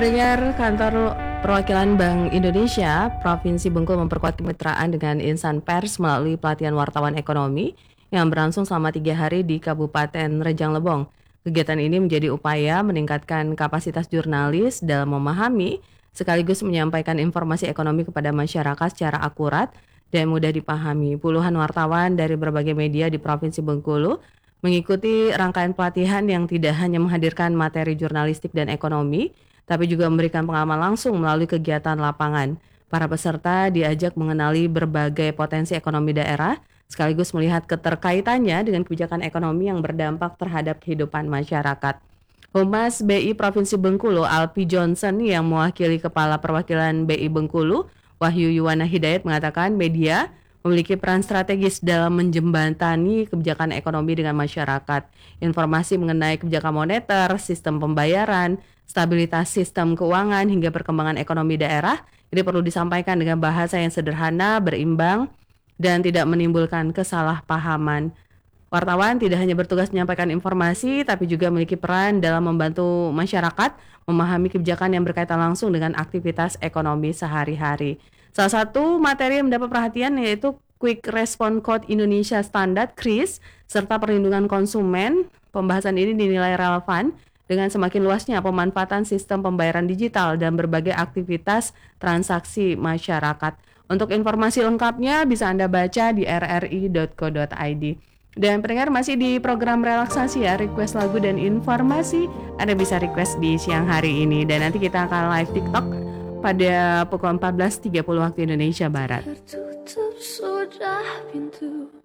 Pendengar Kantor Perwakilan Bank Indonesia, Provinsi Bengkulu memperkuat kemitraan dengan insan pers melalui pelatihan wartawan ekonomi yang berlangsung selama 3 hari di Kabupaten Rejang Lebong. Kegiatan ini menjadi upaya meningkatkan kapasitas jurnalis dalam memahami sekaligus menyampaikan informasi ekonomi kepada masyarakat secara akurat dan mudah dipahami. Puluhan wartawan dari berbagai media di Provinsi Bengkulu mengikuti rangkaian pelatihan yang tidak hanya menghadirkan materi jurnalistik dan ekonomi, tapi juga memberikan pengalaman langsung melalui kegiatan lapangan. Para peserta diajak mengenali berbagai potensi ekonomi daerah, sekaligus melihat keterkaitannya dengan kebijakan ekonomi yang berdampak terhadap kehidupan masyarakat. Humas BI Provinsi Bengkulu, Alpi Johnson, yang mewakili Kepala Perwakilan BI Bengkulu, Wahyu Yuwana Hidayat, mengatakan media memiliki peran strategis dalam menjembatani kebijakan ekonomi dengan masyarakat. Informasi mengenai kebijakan moneter, sistem pembayaran, stabilitas sistem keuangan, hingga perkembangan ekonomi daerah ini perlu disampaikan dengan bahasa yang sederhana, berimbang, dan tidak menimbulkan kesalahpahaman. Wartawan tidak hanya bertugas menyampaikan informasi, tapi juga memiliki peran dalam membantu masyarakat memahami kebijakan yang berkaitan langsung dengan aktivitas ekonomi sehari-hari. Salah satu materi yang mendapat perhatian yaitu Quick Response Code Indonesia Standard (QRIS) serta perlindungan konsumen. Pembahasan ini dinilai relevan dengan semakin luasnya pemanfaatan sistem pembayaran digital dan berbagai aktivitas transaksi masyarakat. Untuk informasi lengkapnya bisa Anda baca di rri.co.id. Dan pendengar, masih di program relaksasi ya, request lagu dan informasi Anda bisa request di siang hari ini. Dan nanti kita akan live TikTok pada pukul 14.30 waktu Indonesia Barat. Tertutup sudah pintu